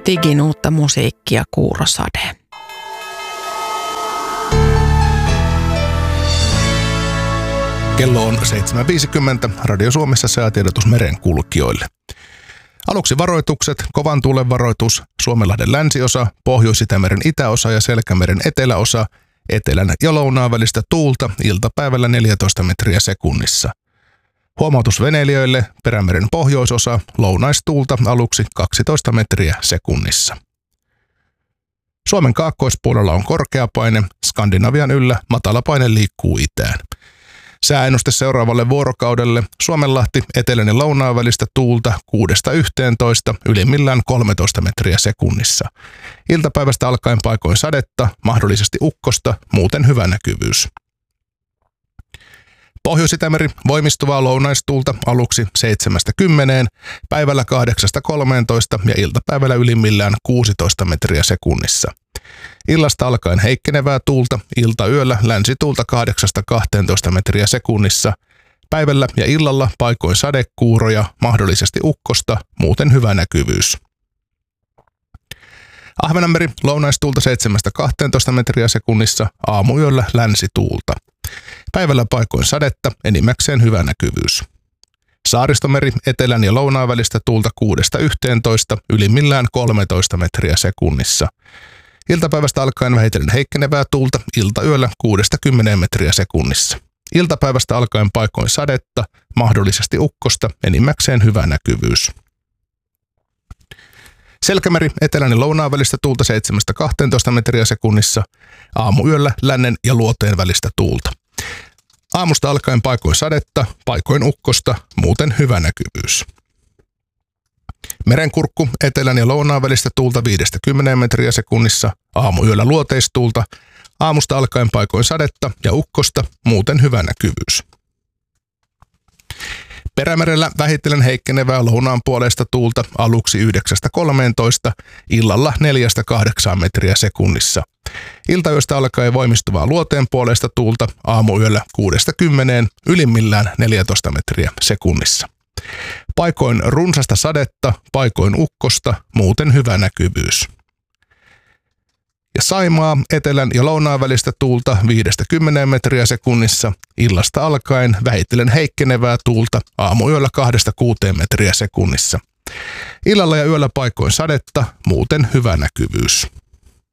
Digin uutta musiikkia Kuurosade. Kello on 7.50. Radio Suomessa säätiedotus merenkulkijoille. Aluksi varoitukset, kovan tuulen varoitus, Suomenlahden länsiosa, Pohjois-Itämeren itäosa ja Selkämeren eteläosa, etelän ja lounaan välistä tuulta iltapäivällä 14 metriä sekunnissa. Huomautus veneilijöille, Perämeren pohjoisosa, lounaistuulta aluksi 12 metriä sekunnissa. Suomen kaakkoispuolella on korkeapaine, Skandinavian yllä matalapaine liikkuu itään. Sääennuste seuraavalle vuorokaudelle: Suomenlahti, etelän ja lounaan välistä tuulta 6–11, ylimmillään 13 metriä sekunnissa. Iltapäivästä alkaen paikoin sadetta, mahdollisesti ukkosta, muuten hyvä näkyvyys. Pohjois-Itämeri, voimistuvaa lounaistuulta aluksi 7–10, päivällä 8–13 ja iltapäivällä ylimmillään 16 metriä sekunnissa. Illasta alkaen heikkenevää tuulta, iltayöllä länsituulta 8–12 metriä sekunnissa. Päivällä ja illalla paikoin sadekuuroja, mahdollisesti ukkosta, muuten hyvä näkyvyys. Ahvenanmeri, lounaistuulta 7–12 metriä sekunnissa, aamuyöllä länsituulta. Päivällä paikoin sadetta, enimmäkseen hyvä näkyvyys. Saaristomeri, etelän ja lounaan välistä tuulta 6–11, ylimmillään 13 metriä sekunnissa. Iltapäivästä alkaen vähitellen heikkenevää tuulta, iltayöllä 6–10 metriä sekunnissa. Iltapäivästä alkaen paikoin sadetta, mahdollisesti ukkosta, enimmäkseen hyvä näkyvyys. Selkämeri, etelän ja lounaan välistä tuulta 7–12 metriä sekunnissa, aamuyöllä lännen ja luoteen välistä tuulta. Aamusta alkaen paikoin sadetta, paikoin ukkosta, muuten hyvä näkyvyys. Merenkurkku, etelän ja lounaan välistä tuulta 5–10 metriä sekunnissa, aamuyöllä luoteistuulta, aamusta alkaen paikoin sadetta ja ukkosta, muuten hyvä näkyvyys. Perämerellä vähitellen heikkenevää lounaan puolesta tuulta aluksi 9–13, illalla 4–8 metriä sekunnissa. Iltayöstä alkaen voimistuvaa luoteen puolesta tuulta aamuyöllä 6–10, ylimmillään 14 metriä sekunnissa. Paikoin runsasta sadetta, paikoin ukkosta, muuten hyvä näkyvyys. Ja Saimaa, etelän ja lounaan välistä tuulta 5–10 metriä sekunnissa, illasta alkaen vähitellen heikkenevää tuulta aamuyöllä 2–6 metriä sekunnissa. Illalla ja yöllä paikoin sadetta, muuten hyvä näkyvyys.